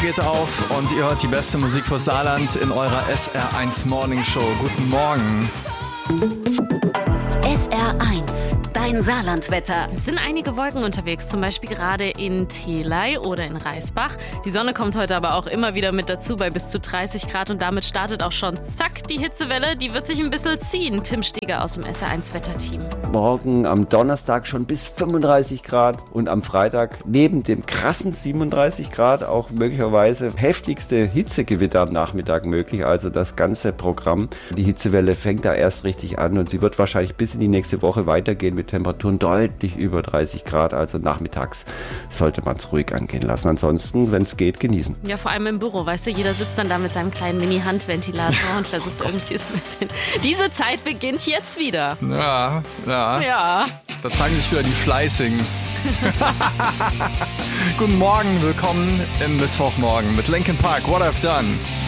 geht auf und ihr hört die beste Musik fürs Saarland in eurer SR1 Morning Show. Guten Morgen. SR1, dein Saarlandwetter. Es sind einige Wolken unterwegs, zum Beispiel gerade in Theley oder in Reisbach. Die Sonne kommt heute aber auch immer wieder mit dazu bei bis zu 30 Grad und damit startet auch schon zack die Hitzewelle. Die wird sich ein bisschen ziehen. Tim Steger aus dem SR1-Wetterteam. Morgen am Donnerstag schon bis 35 Grad und am Freitag neben dem krassen 37 Grad auch möglicherweise heftigste Hitzegewitter am Nachmittag möglich. Also das ganze Programm. Die Hitzewelle fängt da erst richtig an und sie wird wahrscheinlich bis in die nächste Woche weitergehen mit Temperaturen deutlich über 30 Grad. Also nachmittags sollte man es ruhig angehen lassen. Ansonsten, wenn es geht, genießen. Ja, vor allem im Büro, weißt du, jeder sitzt dann da mit seinem kleinen Mini-Handventilator und versucht irgendwie so ein bisschen. Diese Zeit beginnt jetzt wieder. Ja. Ja. Da zeigen sich wieder die Fleißigen. Guten Morgen, willkommen im Mittwochmorgen mit Linkin Park, What I've Done.